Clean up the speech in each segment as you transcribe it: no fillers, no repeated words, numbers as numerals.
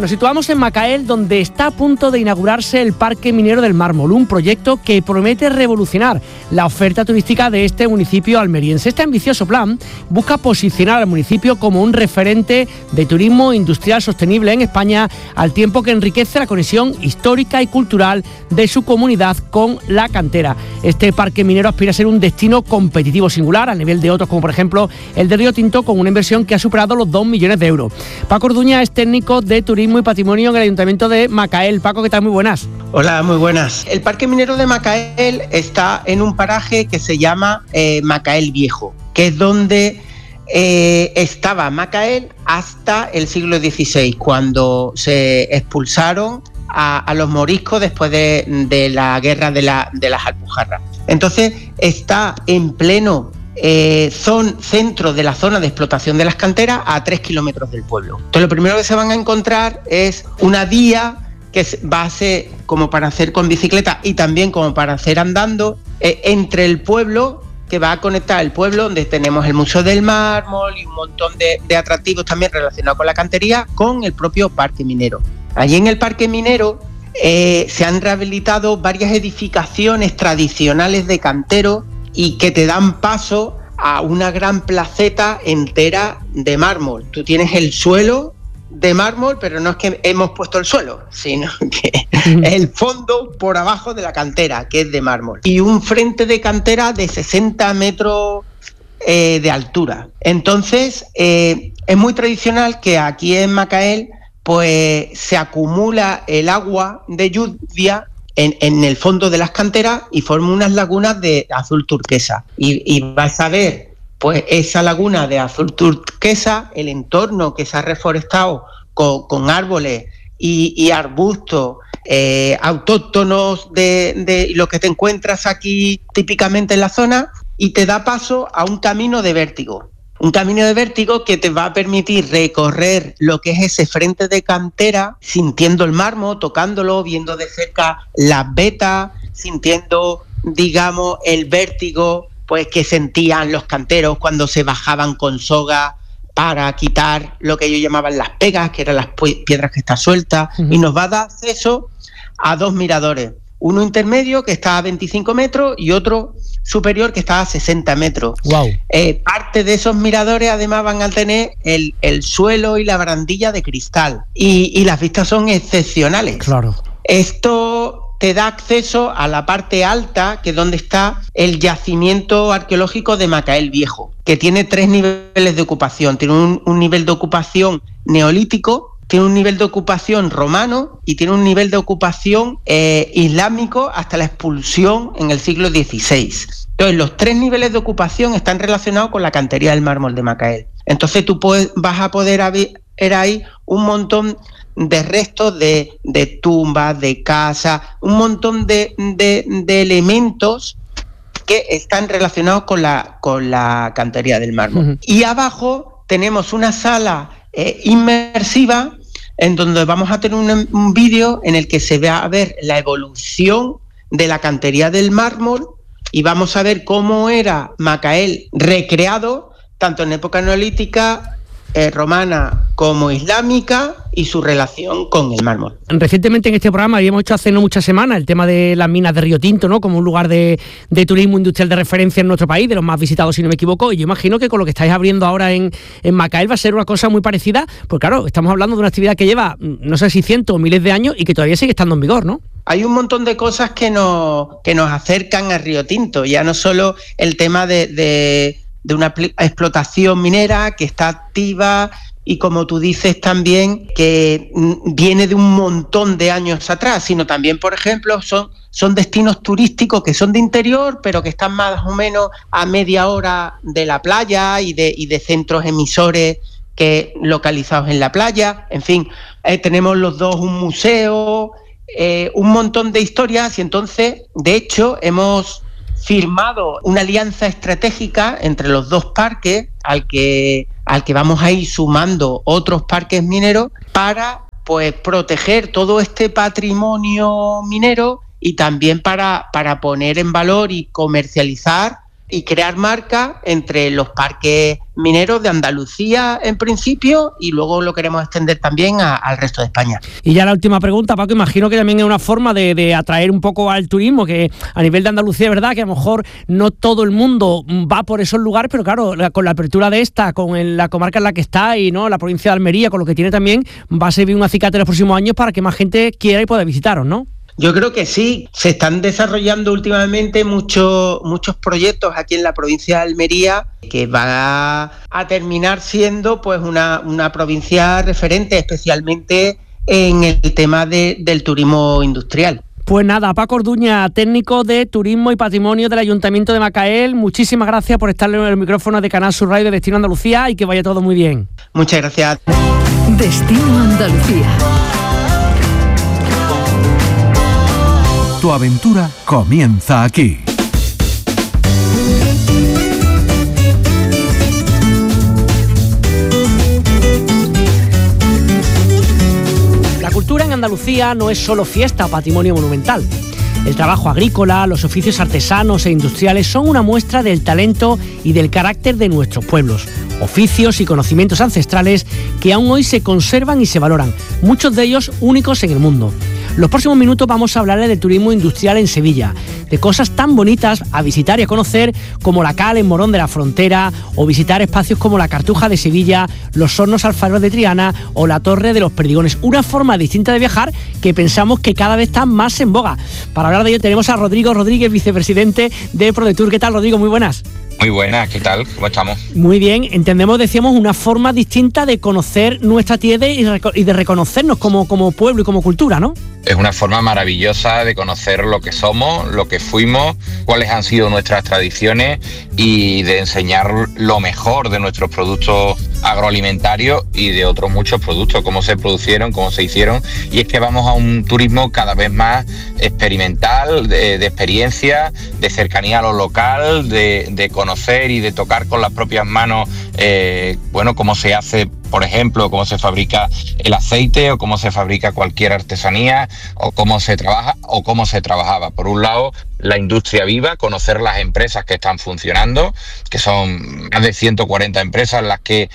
Nos situamos en Macael, donde está a punto de inaugurarse el Parque Minero del Mármol, un proyecto que promete revolucionar la oferta turística de este municipio almeriense. Este ambicioso plan busca posicionar al municipio como un referente de turismo industrial sostenible en España, al tiempo que enriquece la conexión histórica y cultural de su comunidad con la cantera. Este parque minero aspira a ser un destino competitivo singular al nivel de otros, como por ejemplo el de Río Tinto, con una inversión que ha superado los 2 millones de euros. Paco Orduña es técnico de Turismo y Patrimonio en el Ayuntamiento de Macael. Paco, ¿qué tal? Muy buenas. Hola, muy buenas. El Parque Minero de Macael está en un paraje que se llama Macael Viejo, que es donde estaba Macael hasta el siglo XVI, cuando se expulsaron a los moriscos después de la guerra de las Alpujarras. Entonces está en pleno centro de la zona de explotación de las canteras, a 3 kilómetros del pueblo. Entonces lo primero que se van a encontrar es una vía que va a ser como para hacer con bicicleta y también como para hacer andando, entre el pueblo, que va a conectar el pueblo, donde tenemos el Museo del Mármol y un montón de atractivos también relacionados con la cantería, con el propio Parque Minero. Allí en el Parque Minero se han rehabilitado varias edificaciones tradicionales de cantero y que te dan paso a una gran placeta entera de mármol. Tú tienes el suelo de mármol, pero no es que hemos puesto el suelo, sino que es el fondo por abajo de la cantera, que es de mármol. Y un frente de cantera de 60 metros de altura. Entonces, es muy tradicional que aquí en Macael pues se acumula el agua de lluvia en el fondo de las canteras y forma unas lagunas de azul turquesa. Y vas a ver pues esa laguna de azul turquesa, el entorno que se ha reforestado con árboles y arbustos autóctonos de lo que te encuentras aquí típicamente en la zona, y te da paso a un camino de vértigo. Un camino de vértigo que te va a permitir recorrer lo que es ese frente de cantera, sintiendo el mármol, tocándolo, viendo de cerca las vetas, sintiendo, digamos, el vértigo pues que sentían los canteros cuando se bajaban con soga para quitar lo que ellos llamaban las pegas, que eran las piedras que están sueltas, y nos va a dar acceso a 2 miradores. Uno intermedio, que está a 25 metros, y otro superior, que está a 60 metros. Wow. Parte de esos miradores además van a tener el suelo y la barandilla de cristal, y las vistas son excepcionales. Claro. Esto te da acceso a la parte alta, que es donde está el yacimiento arqueológico de Macael Viejo, que tiene 3 niveles de ocupación. Tiene un nivel de ocupación neolítico, tiene un nivel de ocupación romano y tiene un nivel de ocupación islámico hasta la expulsión en el siglo XVI. Entonces, los 3 niveles de ocupación están relacionados con la cantería del mármol de Macael. Entonces, tú vas a poder ver ahí un montón de restos de tumbas, de casas, un montón de elementos que están relacionados con la cantería del mármol. Uh-huh. Y abajo tenemos una sala inmersiva, en donde vamos a tener un vídeo en el que se va a ver la evolución de la cantería del mármol, y vamos a ver cómo era Macael recreado tanto en época neolítica, romana como islámica, y su relación con el mármol. Recientemente en este programa habíamos hecho hace no muchas semanas el tema de las minas de Río Tinto, ¿no? Como un lugar de turismo industrial de referencia en nuestro país, de los más visitados si no me equivoco, y yo imagino que con lo que estáis abriendo ahora en Macael va a ser una cosa muy parecida, porque claro, estamos hablando de una actividad que lleva no sé si cientos o miles de años y que todavía sigue estando en vigor, ¿no? Hay un montón de cosas que nos acercan a Río Tinto, ya no solo el tema de una explotación minera que está activa, y como tú dices también, que viene de un montón de años atrás, sino también, por ejemplo, son destinos turísticos que son de interior, pero que están más o menos a media hora de la playa y de centros emisores que localizados en la playa. En fin, tenemos los dos un museo, un montón de historias, y entonces, de hecho, hemos firmado una alianza estratégica entre los dos parques, al que vamos a ir sumando otros parques mineros, para pues proteger todo este patrimonio minero, y también para poner en valor y comercializar y crear marca entre los parques mineros de Andalucía en principio, y luego lo queremos extender también al resto de España. Y ya la última pregunta, Paco, imagino que también es una forma de atraer un poco al turismo, que a nivel de Andalucía es verdad que a lo mejor no todo el mundo va por esos lugares, pero claro, con la apertura de esta, con la comarca en la que está y no la provincia de Almería, con lo que tiene también, va a servir un acicate en los próximos años para que más gente quiera y pueda visitaros, ¿no? Yo creo que sí, se están desarrollando últimamente muchos proyectos aquí en la provincia de Almería que va a terminar siendo pues una provincia referente, especialmente en el tema del turismo industrial. Pues nada, Paco Orduña, técnico de Turismo y Patrimonio del Ayuntamiento de Macael, muchísimas gracias por estar en el micrófono de Canal Sur Radio de Destino Andalucía y que vaya todo muy bien. Muchas gracias. Destino Andalucía. Tu aventura comienza aquí. La cultura en Andalucía no es solo fiesta o patrimonio monumental. El trabajo agrícola, los oficios artesanos e industriales son una muestra del talento y del carácter de nuestros pueblos. Oficios y conocimientos ancestrales que aún hoy se conservan y se valoran, muchos de ellos únicos en el mundo. Los próximos minutos vamos a hablarles del turismo industrial en Sevilla, de cosas tan bonitas a visitar y a conocer como la Cal en Morón de la Frontera, o visitar espacios como la Cartuja de Sevilla, los Hornos Alfareros de Triana o la Torre de los Perdigones. Una forma distinta de viajar que pensamos que cada vez está más en boga. Para hablar de ello tenemos a Rodrigo Rodríguez, vicepresidente de ProDetour. ¿Qué tal, Rodrigo? Muy buenas. Muy buenas, ¿qué tal? ¿Cómo estamos? Muy bien, entendemos, decíamos, una forma distinta de conocer nuestra tierra y de reconocernos como pueblo y como cultura, ¿no? Es una forma maravillosa de conocer lo que somos, lo que fuimos, cuáles han sido nuestras tradiciones y de enseñar lo mejor de nuestros productos agroalimentarios y de otros muchos productos, cómo se producieron, cómo se hicieron. Y es que vamos a un turismo cada vez más experimental, de experiencia, de cercanía a lo local, de conocer y de tocar con las propias manos, cómo se hace, por ejemplo, cómo se fabrica el aceite o cómo se fabrica cualquier artesanía o cómo se trabaja o cómo se trabajaba. Por un lado, la industria viva, conocer las empresas que están funcionando, que son más de 140 empresas las que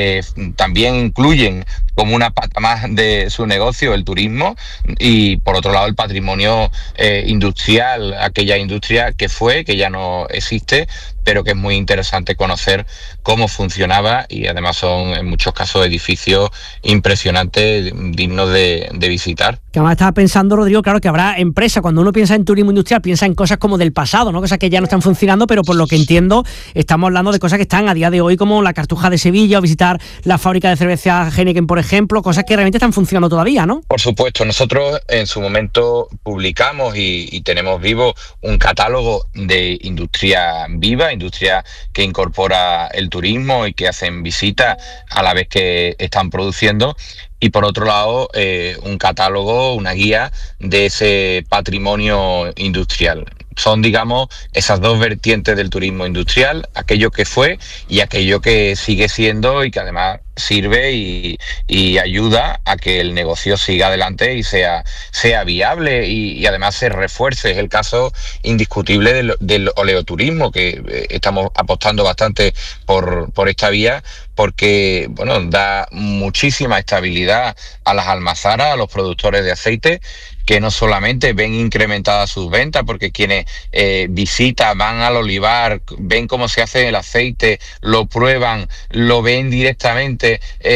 también incluyen como una pata más de su negocio el turismo, y por otro lado el patrimonio industrial, aquella industria que fue, que ya no existe, pero que es muy interesante conocer cómo funcionaba, y además son en muchos casos edificios impresionantes, dignos de visitar. Que además estaba pensando, Rodrigo, claro que habrá empresas, cuando uno piensa en turismo industrial, piensa en cosas como del pasado, ¿no? Cosas que ya no están funcionando, pero por lo que entiendo, estamos hablando de cosas que están a día de hoy, como la Cartuja de Sevilla, o visitar la fábrica de cerveza Heineken, por ejemplo, cosas que realmente están funcionando todavía, ¿no? Por supuesto, nosotros en su momento publicamos y tenemos vivo un catálogo de industria viva, industria que incorpora el turismo y que hacen visitas a la vez que están produciendo. Y por otro lado, un catálogo, una guía de ese patrimonio industrial. Son, digamos, esas dos vertientes del turismo industrial, aquello que fue y aquello que sigue siendo y que además sirve y ayuda a que el negocio siga adelante y sea viable y además se refuerce. Es el caso indiscutible del oleoturismo, que estamos apostando bastante por esta vía, porque da muchísima estabilidad a las almazaras, a los productores de aceite, que no solamente ven incrementadas sus ventas, porque quienes visitan, van al olivar, ven cómo se hace el aceite, lo prueban, lo ven directamente,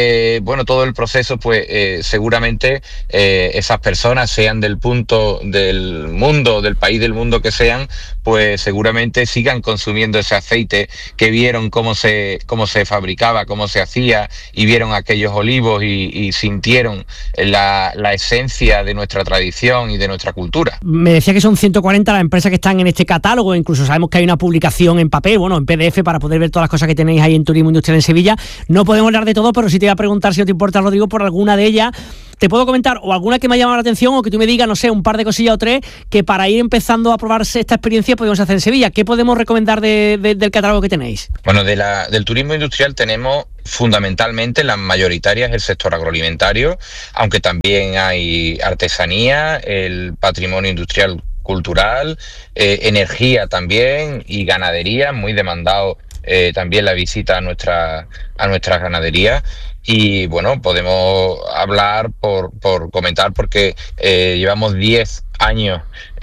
todo el proceso, pues seguramente esas personas, sean del punto del mundo, del país del mundo que sean, pues seguramente sigan consumiendo ese aceite, que vieron cómo se fabricaba, cómo se hacía, y vieron aquellos olivos y sintieron la esencia de nuestra tradición y de nuestra cultura. Me decía que son 140 las empresas que están en este catálogo, incluso sabemos que hay una publicación en papel, en PDF, para poder ver todas las cosas que tenéis ahí en Turismo Industrial en Sevilla. No podemos hablar de todo, pero sí te voy a preguntar, si no te importa, Rodrigo, por alguna de ellas. Te puedo comentar o alguna que me ha llamado la atención, o que tú me digas, no sé, un par de cosillas o tres que para ir empezando a probarse esta experiencia podemos hacer en Sevilla. ¿Qué podemos recomendar del catálogo que tenéis? Bueno, del turismo industrial tenemos fundamentalmente, las mayoritarias, el sector agroalimentario, aunque también hay artesanía, el patrimonio industrial cultural, energía también y ganadería, muy demandado también la visita a nuestras ganaderías. Y bueno, podemos hablar por comentar porque llevamos 10 años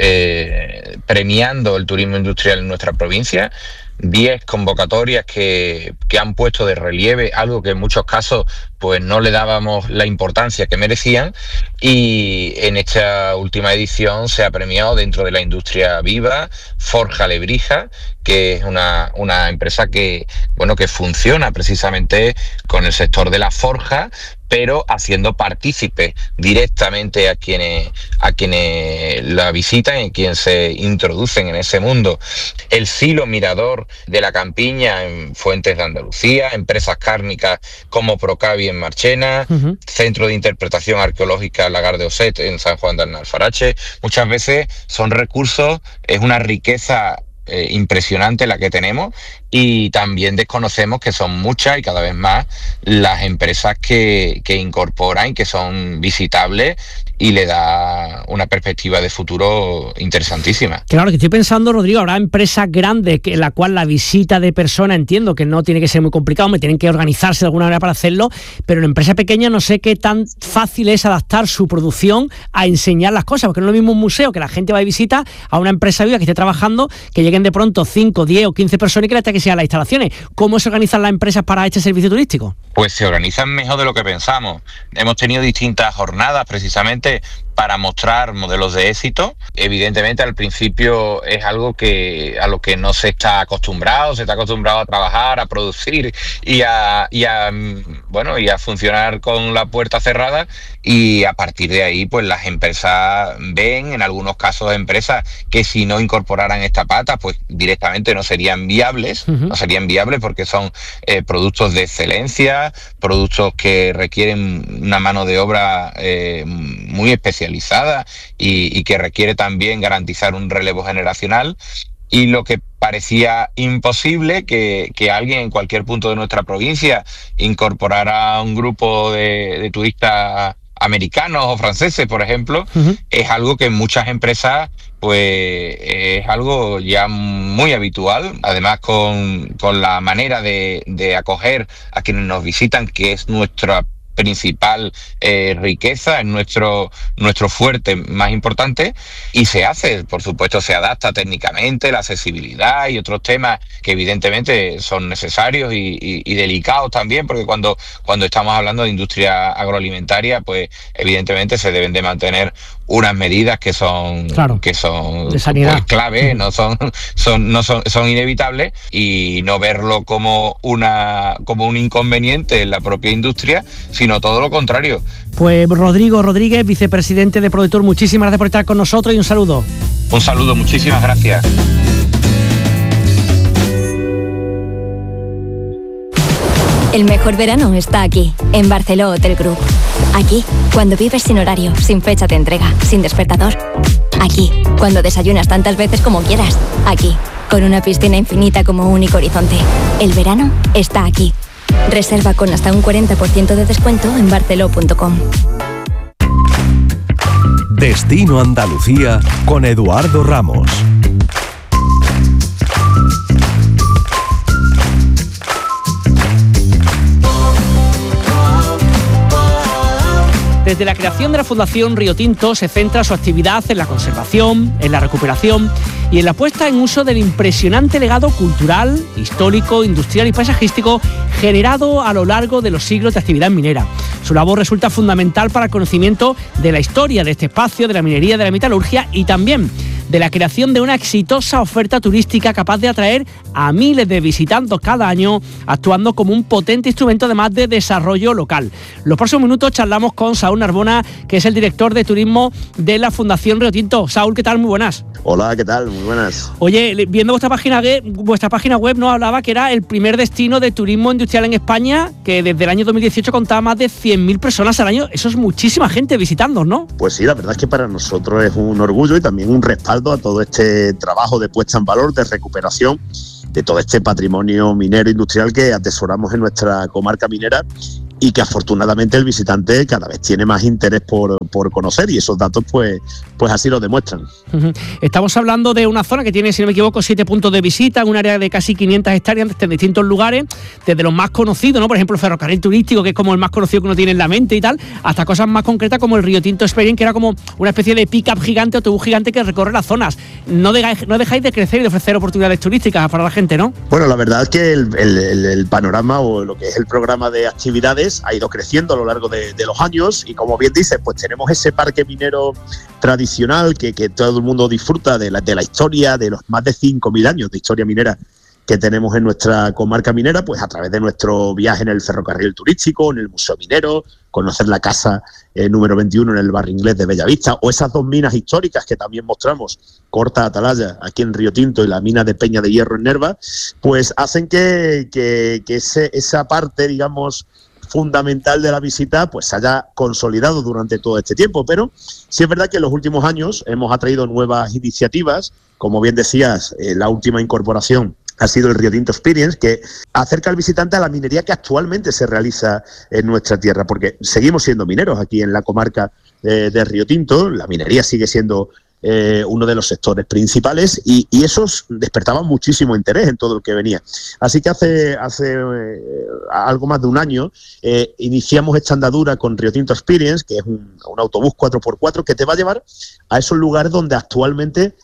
premiando el turismo industrial en nuestra provincia, 10 convocatorias que han puesto de relieve algo que en muchos casos pues no le dábamos la importancia que merecían, y en esta última edición se ha premiado dentro de la industria viva Forja Lebrija, que es una empresa que funciona precisamente con el sector de la forja, pero haciendo partícipe directamente a quienes la visitan y quienes se introducen en ese mundo. El silo mirador de la Campiña en Fuentes de Andalucía, empresas cárnicas como Procavi en Marchena, Centro de Interpretación Arqueológica Lagar de Oset en San Juan de Alfarache. Muchas veces son recursos, es una riqueza impresionante la que tenemos, y también desconocemos que son muchas y cada vez más las empresas que incorporan y que son visitables y le da una perspectiva de futuro interesantísima. Claro, que estoy pensando, Rodrigo, habrá empresas grandes en la cual la visita de personas, entiendo que no tiene que ser muy complicado, me tienen que organizarse de alguna manera para hacerlo, pero en empresa pequeña no sé qué tan fácil es adaptar su producción a enseñar las cosas, porque no es lo mismo un museo que la gente va y visita a una empresa viva que esté trabajando, que lleguen de pronto 5, 10 o 15 personas y que les tengan que enseñar las instalaciones. ¿Cómo se organizan las empresas para este servicio turístico? Pues se organizan mejor de lo que pensamos. Hemos tenido distintas jornadas precisamente para mostrar modelos de éxito. Evidentemente al principio es algo a lo que no se está acostumbrado, a trabajar, a producir y a funcionar con la puerta cerrada, y a partir de ahí pues las empresas ven, en algunos casos empresas que si no incorporaran esta pata pues directamente no serían viables, porque son productos de excelencia, productos que requieren una mano de obra muy especializada y que requiere también garantizar un relevo generacional. Y lo que parecía imposible, que alguien en cualquier punto de nuestra provincia incorporara un grupo de turistas americanos o franceses, por ejemplo, es algo que en muchas empresas pues es algo ya muy habitual, además con la manera de acoger a quienes nos visitan, que es nuestra principal riqueza, es nuestro fuerte más importante, y se hace, por supuesto, se adapta técnicamente, la accesibilidad y otros temas que evidentemente son necesarios y delicados también, porque cuando estamos hablando de industria agroalimentaria, pues evidentemente se deben de mantener unas medidas que son de sanidad, pues, clave, son inevitables, y no verlo como un inconveniente en la propia industria, sino todo lo contrario. Pues Rodrigo Rodríguez, vicepresidente de ProDetour, muchísimas gracias por estar con nosotros y un saludo. Un saludo, muchísimas gracias. El mejor verano está aquí, en Barceló Hotel Group. Aquí, cuando vives sin horario, sin fecha de entrega, sin despertador. Aquí, cuando desayunas tantas veces como quieras. Aquí, con una piscina infinita como único horizonte. El verano está aquí. Reserva con hasta un 40% de descuento en barceló.com. Destino Andalucía con Eduardo Ramos. Desde la creación de la Fundación Río Tinto se centra su actividad en la conservación, en la recuperación y en la puesta en uso del impresionante legado cultural, histórico, industrial y paisajístico generado a lo largo de los siglos de actividad minera. Su labor resulta fundamental para el conocimiento de la historia de este espacio, de la minería, de la metalurgia y también de la creación de una exitosa oferta turística capaz de atraer a miles de visitantes cada año, actuando como un potente instrumento además de desarrollo local. Los próximos minutos charlamos con Saúl Narbona, que es el director de turismo de la Fundación Río Tinto. Saúl, ¿qué tal? Muy buenas. Hola, ¿qué tal? Muy buenas. Oye, viendo vuestra página web nos hablaba que era el primer destino de turismo industrial en España, que desde el año 2018 contaba más de 100.000 personas al año. Eso es muchísima gente visitándonos, ¿no? Pues sí, la verdad es que para nosotros es un orgullo y también un respaldo a todo este trabajo de puesta en valor, de recuperación de todo este patrimonio minero industrial que atesoramos en nuestra comarca minera y que afortunadamente el visitante cada vez tiene más interés por conocer, y esos datos pues así lo demuestran. Estamos hablando de una zona que tiene, si no me equivoco, 7 puntos de visita, un área de casi 500 hectáreas en distintos lugares, desde los más conocidos, ¿no? Por ejemplo, el ferrocarril turístico, que es como el más conocido que uno tiene en la mente y tal, hasta cosas más concretas como el Río Tinto Experience, que era como una especie de pick-up gigante, autobús gigante que recorre las zonas. No dejáis de crecer y de ofrecer oportunidades turísticas para la gente, ¿no? Bueno, la verdad es que el panorama o lo que es el programa de actividades ha ido creciendo a lo largo de los años, y como bien dices, pues tenemos ese parque minero tradicional que todo el mundo disfruta de la historia, de los más de 5.000 años de historia minera que tenemos en nuestra comarca minera, pues a través de nuestro viaje en el ferrocarril turístico, en el Museo Minero, conocer la casa número 21 en el barrio inglés de Bellavista, o esas 2 minas históricas que también mostramos, Corta Atalaya, aquí en Río Tinto, y la mina de Peña de Hierro en Nerva, pues hacen que esa parte, digamos, fundamental de la visita pues se haya consolidado durante todo este tiempo. Pero sí es verdad que en los últimos años hemos atraído nuevas iniciativas, como bien decías, la última incorporación ha sido el Río Tinto Experience, que acerca al visitante a la minería que actualmente se realiza en nuestra tierra, porque seguimos siendo mineros aquí en la comarca de Río Tinto. La minería sigue siendo uno de los sectores principales, y esos despertaban muchísimo interés en todo el que venía. Así que hace algo más de un año iniciamos esta andadura con Río Tinto Experience, que es un autobús 4x4 que te va a llevar a esos lugares donde actualmente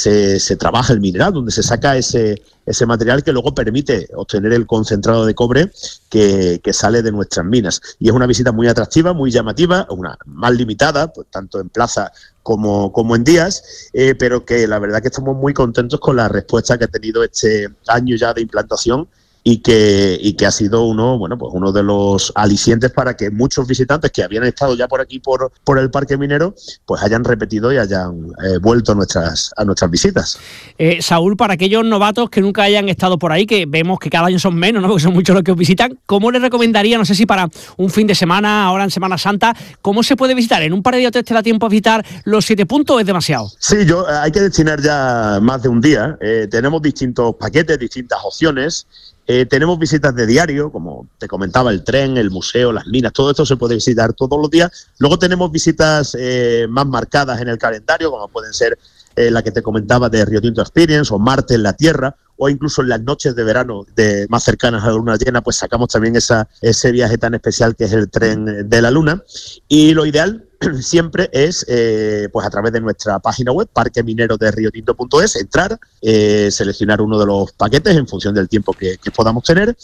se trabaja el mineral, donde se saca ese material que luego permite obtener el concentrado de cobre que sale de nuestras minas. Y es una visita muy atractiva, muy llamativa, una más limitada, pues, tanto en plaza como en días, pero que la verdad que estamos muy contentos con la respuesta que ha tenido este año ya de implantación, y que ha sido uno de los alicientes para que muchos visitantes que habían estado ya por aquí por el parque minero pues hayan repetido y hayan vuelto a nuestras visitas. Saúl, para aquellos novatos que nunca hayan estado por ahí, que vemos que cada año son menos, ¿no? Porque son muchos los que os visitan, ¿cómo les recomendaría, no sé si para un fin de semana, ahora en Semana Santa, cómo se puede visitar? ¿En un par de días te da tiempo a visitar los 7 puntos o es demasiado? Sí, hay que destinar ya más de un día. Tenemos distintos paquetes, distintas opciones. Tenemos visitas de diario, como te comentaba, el tren, el museo, las minas, todo esto se puede visitar todos los días. Luego tenemos visitas más marcadas en el calendario, como pueden ser la que te comentaba de Río Tinto Experience, o Marte en la Tierra, o incluso en las noches de verano más cercanas a la luna llena, pues sacamos también ese viaje tan especial que es el tren de la luna. Y lo ideal siempre es, pues a través de nuestra página web, parquemineroderriotinto.es, entrar, seleccionar uno de los paquetes en función del tiempo que podamos tener,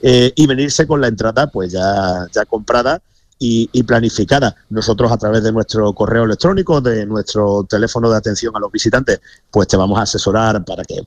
y venirse con la entrada pues ya comprada y planificada. Nosotros, a través de nuestro correo electrónico, de nuestro teléfono de atención a los visitantes, pues te vamos a asesorar para que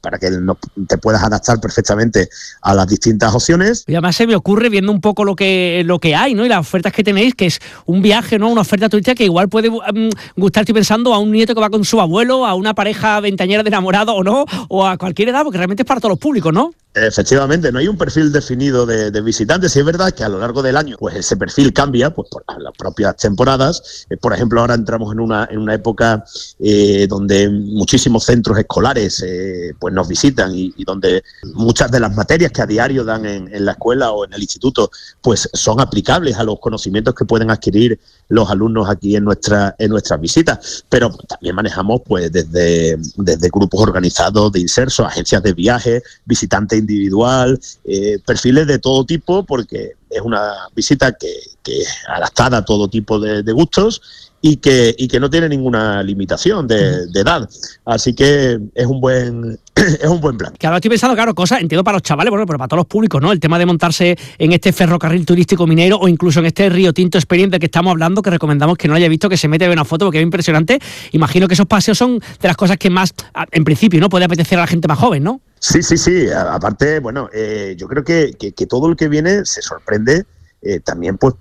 te puedas adaptar perfectamente a las distintas opciones. Y además se me ocurre, viendo un poco lo que hay, ¿no? Y las ofertas que tenéis, que es un viaje, ¿no? Una oferta turística que igual puede gustar, estoy pensando, a un nieto que va con su abuelo, a una pareja veinteañera de enamorado o no, o a cualquier edad, porque realmente es para todos los públicos, ¿no? Efectivamente, no hay un perfil definido de visitantes, y es verdad que a lo largo del año pues ese perfil cambia pues por las propias temporadas. Por ejemplo, ahora entramos en una época donde muchísimos centros escolares pues nos visitan, y donde muchas de las materias que a diario dan en la escuela o en el instituto pues son aplicables a los conocimientos que pueden adquirir los alumnos aquí en nuestras visitas. Pero también manejamos pues desde grupos organizados de insersos, agencias de viaje, visitantes individual, perfiles de todo tipo, porque es una visita que es adaptada a todo tipo de gustos, y que no tiene ninguna limitación de edad. Así que es un buen plan. Que ahora estoy pensando, claro, cosas, entiendo para los chavales, bueno, pero para todos los públicos, ¿no? El tema de montarse en este ferrocarril turístico minero, o incluso en este Río Tinto Experience del que estamos hablando, que recomendamos que no lo haya visto, que se mete a ver una foto, porque es impresionante. Imagino que esos paseos son de las cosas que más, en principio, ¿no?, puede apetecer a la gente más joven, ¿no? Sí. Aparte, bueno, yo creo que todo el que viene se sorprende también pues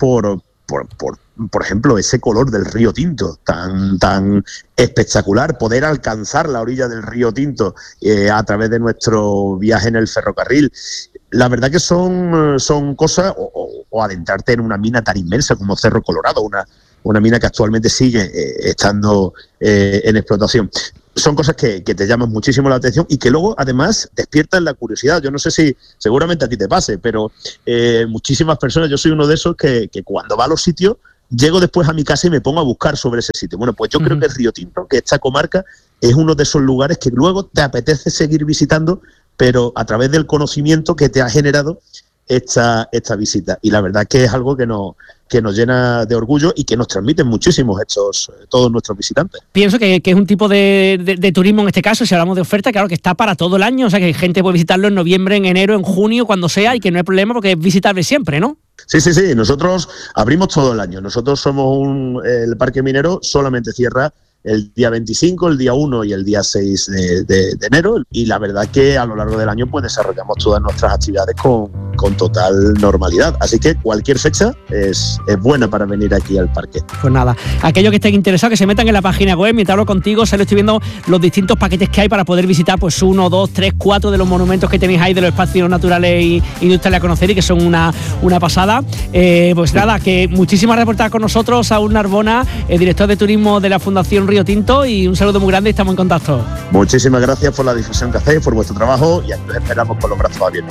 por ejemplo, ese color del Río Tinto tan espectacular, poder alcanzar la orilla del Río Tinto a través de nuestro viaje en el ferrocarril. La verdad que son cosas, o adentrarte en una mina tan inmensa como Cerro Colorado, una mina que actualmente sigue estando en explotación. son cosas que te llaman muchísimo la atención y que luego además despiertan la curiosidad. Yo no sé si seguramente a ti te pase, pero muchísimas personas, yo soy uno de esos que cuando va a los sitios, llego después a mi casa y me pongo a buscar sobre ese sitio. Bueno, pues yo creo que el Río Tinto, que esta comarca, es uno de esos lugares que luego te apetece seguir visitando, pero a través del conocimiento que te ha generado esta visita. Y la verdad que es algo que nos llena de orgullo y que nos transmiten muchísimo todos nuestros visitantes. Pienso que es un tipo de turismo, en este caso, si hablamos de oferta, claro, que está para todo el año, o sea que gente puede visitarlo en noviembre, en enero, en junio, cuando sea, y que no hay problema porque es visitable siempre, ¿no? Sí, nosotros abrimos todo el año. Nosotros somos el Parque Minero solamente cierra el día 25, el día 1 y el día 6 de enero, y la verdad que a lo largo del año pues desarrollamos todas nuestras actividades con total normalidad, así que cualquier fecha es buena para venir aquí al parque. Pues nada, aquellos que estén interesados que se metan en la página web. Mientras hablo contigo, se lo estoy viendo los distintos paquetes que hay para poder visitar pues 1, 2, 3, 4 de los monumentos que tenéis ahí, de los espacios naturales y industriales a conocer, y que son una pasada. Pues nada, que muchísimas gracias por estar con nosotros, Saúl Narbona, director de turismo de la Fundación Río Tinto, y un saludo muy grande y estamos en contacto. Muchísimas gracias por la difusión que hacéis, por vuestro trabajo, y aquí os esperamos con los brazos abiertos.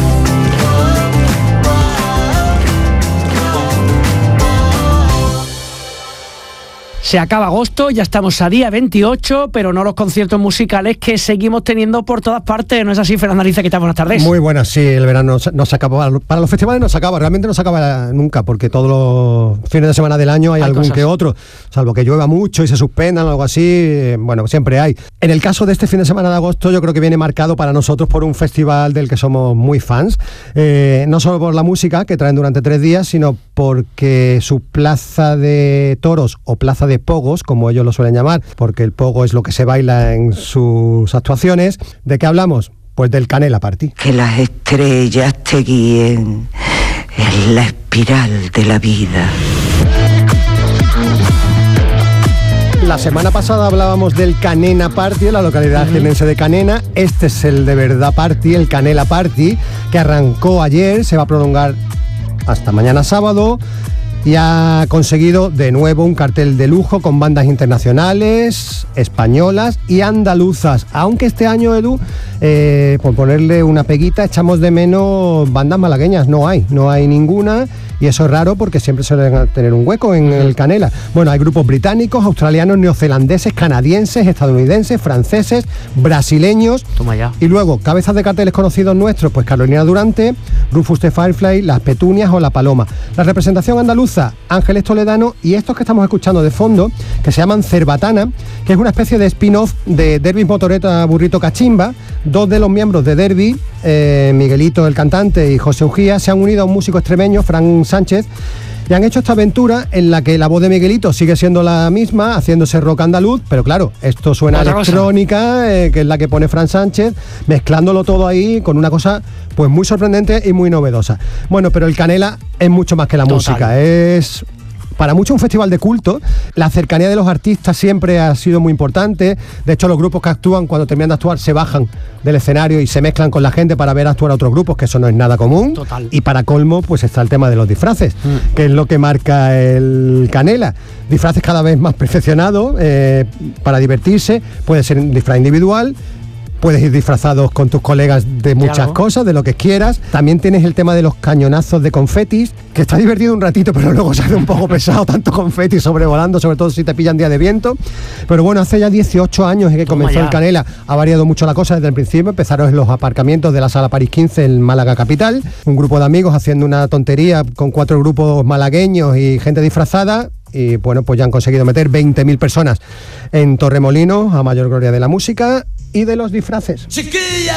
Se acaba agosto, ya estamos a día 28, pero no los conciertos musicales que seguimos teniendo por todas partes. ¿No es así, Fernando Ariza? ¿Qué tal? Buenas tardes. Muy buenas, sí, el verano no se acaba. Para los festivales no se acaba, realmente no se acaba nunca, porque todos los fines de semana del año hay algún cosas que otro, salvo que llueva mucho y se suspendan o algo así, bueno, siempre hay. En el caso de este fin de semana de agosto, yo creo que viene marcado para nosotros por un festival del que somos muy fans, no solo por la música que traen durante 3 días, sino porque su plaza de toros o plaza de pogos, como ellos lo suelen llamar, porque el pogo es lo que se baila en sus actuaciones. ¿De qué hablamos? Pues del Canela Party. Que las estrellas te guíen en la espiral de la vida. La semana pasada hablábamos del Canena Party, en la localidad jiennense de Canena. Este es el de verdad party, el Canela Party, que arrancó ayer, se va a prolongar hasta mañana sábado, y ha conseguido de nuevo un cartel de lujo con bandas internacionales, españolas y andaluzas. Aunque este año, Edu, por ponerle una peguita, echamos de menos bandas malagueñas. No hay ninguna, y eso es raro porque siempre suelen tener un hueco en el Canela. Bueno, hay grupos británicos, australianos, neozelandeses, canadienses, estadounidenses, franceses, brasileños. Toma ya. Y luego, cabezas de carteles conocidos nuestros, pues Carolina Durante, Rufus the Firefly, Las Petunias o La Paloma. La representación andaluza, Ángeles Toledano, y estos que estamos escuchando de fondo, que se llaman Cerbatana, que es una especie de spin-off de Derby Motoreta Burrito Cachimba. 2 de los miembros de Derby, Miguelito el cantante y José Ugía, se han unido a un músico extremeño, Fran Sánchez, y han hecho esta aventura en la que la voz de Miguelito sigue siendo la misma, haciéndose rock andaluz, pero claro, esto suena a electrónica, que es la que pone Fran Sánchez, mezclándolo todo ahí con una cosa pues muy sorprendente y muy novedosa. Bueno, pero el Canela es mucho más que la música, es para muchos un festival de culto. La cercanía de los artistas siempre ha sido muy importante. De hecho, los grupos que actúan, cuando terminan de actuar, se bajan del escenario y se mezclan con la gente para ver actuar a otros grupos, que eso no es nada común. Total. Y para colmo, pues está el tema de los disfraces, que es lo que marca el Canela. Disfraces cada vez más perfeccionados para divertirse. Puede ser un disfraz individual, puedes ir disfrazados con tus colegas de muchas cosas, de lo que quieras. También tienes el tema de los cañonazos de confetis, que está divertido un ratito, pero luego se hace un poco pesado, tanto confeti sobrevolando, sobre todo si te pillan día de viento. Pero bueno, hace ya 18 años que comenzó el Canela. Ha variado mucho la cosa desde el principio. Empezaron en los aparcamientos de la Sala París 15 en Málaga capital. Un grupo de amigos haciendo una tontería con 4 grupos malagueños y gente disfrazada. Y bueno, pues ya han conseguido meter 20.000 personas en Torremolinos, a mayor gloria de la música y de los disfraces. ¡Chiquilla!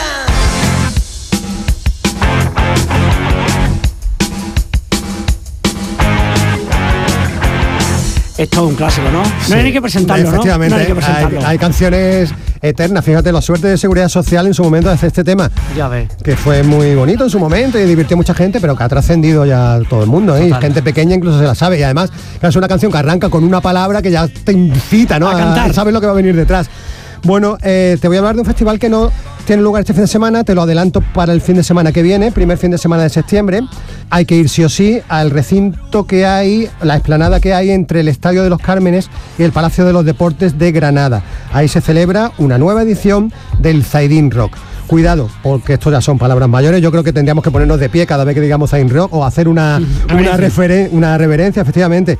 Esto es un clásico, ¿no? Sí. No hay ni que presentarlo, efectivamente, ¿no? Efectivamente, hay canciones eternas. Fíjate, la suerte de Seguridad Social en su momento de hacer este tema. Ya ves. Que fue muy bonito en su momento y divirtió a mucha gente, pero que ha trascendido ya todo el mundo, ¿eh? Gente pequeña incluso se la sabe. Y además, es una canción que arranca con una palabra que ya te incita, ¿no? A cantar. Sabes lo que va a venir detrás. Bueno, te voy a hablar de un festival que no tiene lugar este fin de semana, te lo adelanto para el fin de semana que viene, primer fin de semana de septiembre. Hay que ir sí o sí al recinto que hay, la explanada que hay entre el Estadio de los Cármenes y el Palacio de los Deportes de Granada. Ahí se celebra una nueva edición del Zaidín Rock. Cuidado, porque esto ya son palabras mayores. Yo creo que tendríamos que ponernos de pie cada vez que digamos Zaidín Rock o hacer una reverencia, efectivamente.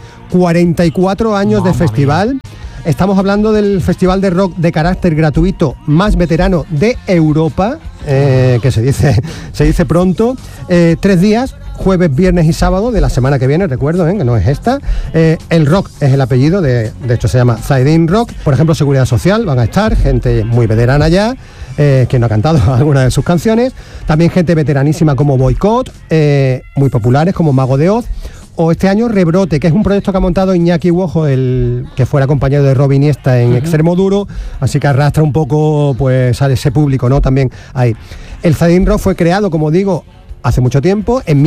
44 años de festival. Estamos hablando del festival de rock de carácter gratuito más veterano de Europa, que se dice pronto. 3 días, jueves, viernes y sábado de la semana que viene, recuerdo, que no es esta. El rock es el apellido, de hecho se llama Zaidín Rock. Por ejemplo, Seguridad Social van a estar, gente muy veterana ya, que no ha cantado algunas de sus canciones. También gente veteranísima como Boicot, muy populares como Mago de Oz. O este año Rebrote, que es un proyecto que ha montado Iñaki Uojo, el que fuera compañero de Robin Iniesta en Extremo Duro, así que arrastra un poco pues a ese público, ¿no? También ahí. El Zaidín Rock fue creado, como digo, hace mucho tiempo, en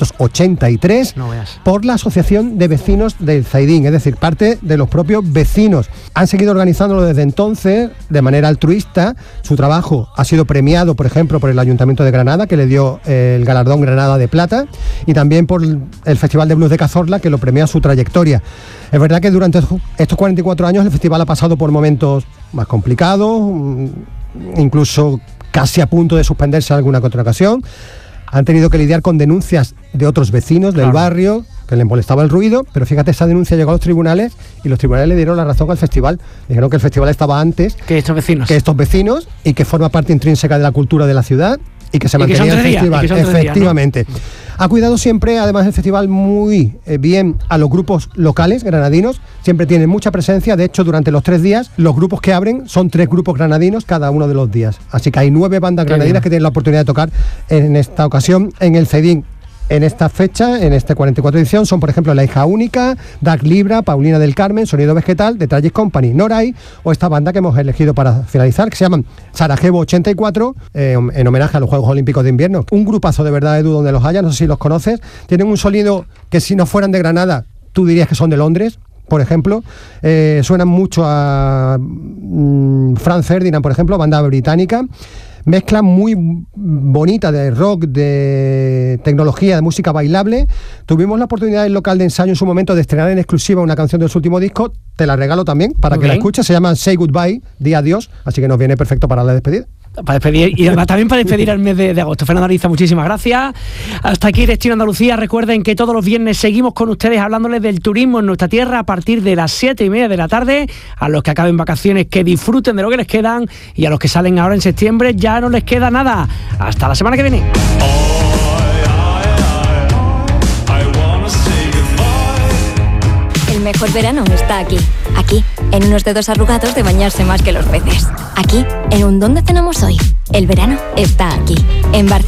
1983, por la Asociación de Vecinos del Zaidín, es decir, parte de los propios vecinos. Han seguido organizándolo desde entonces de manera altruista. Su trabajo ha sido premiado, por ejemplo, por el Ayuntamiento de Granada, que le dio el galardón Granada de Plata, y también por el Festival de Blues de Cazorla, que lo premia su trayectoria. Es verdad que durante estos 44 años el festival ha pasado por momentos más complicados, incluso casi a punto de suspenderse en alguna que otra ocasión. Han tenido que lidiar con denuncias de otros vecinos del barrio que les molestaba el ruido, pero fíjate, esa denuncia llegó a los tribunales y los tribunales le dieron la razón al festival. Dijeron que el festival estaba antes que estos vecinos y que forma parte intrínseca de la cultura de la ciudad y que se mantenía el festival. Efectivamente. ¿No? Ha cuidado siempre, además, el festival muy bien a los grupos locales granadinos. Siempre tienen mucha presencia. De hecho, durante los 3 días, los grupos que abren son 3 grupos granadinos cada uno de los días. Así que hay 9 bandas granadinas que tienen la oportunidad de tocar en esta ocasión en el Zaidín. En esta fecha, en esta 44 edición, son por ejemplo La Hija Única, Dark Libra, Paulina del Carmen, Sonido Vegetal, The Tragic Company, Noray, o esta banda que hemos elegido para finalizar, que se llaman Sarajevo 84, en homenaje a los Juegos Olímpicos de Invierno. Un grupazo de verdad, Edu, donde los haya, no sé si los conoces. Tienen un sonido que si no fueran de Granada, tú dirías que son de Londres. Por ejemplo, suenan mucho a Franz Ferdinand, por ejemplo, banda británica. Mezcla muy bonita de rock, de tecnología, de música bailable. Tuvimos la oportunidad en el local de ensayo en su momento de estrenar en exclusiva una canción de su último disco. Te la regalo también para que la escuches. Se llama Say Goodbye, Di Adiós, así que nos viene perfecto para la despedida. Para despedir, y además también para despedir el mes de agosto. Fernando Ariza, muchísimas gracias. Hasta aquí Destino Andalucía. Recuerden que todos los viernes seguimos con ustedes hablándoles del turismo en nuestra tierra a partir de las 7:30 de la tarde. A los que acaben vacaciones, que disfruten de lo que les quedan, y a los que salen ahora en septiembre ya no les queda nada. Hasta la semana que viene. El mejor verano está aquí. Aquí, en unos dedos arrugados de bañarse más que los peces. Aquí, en un ¿dónde cenamos hoy? El verano está aquí. En Barcelona.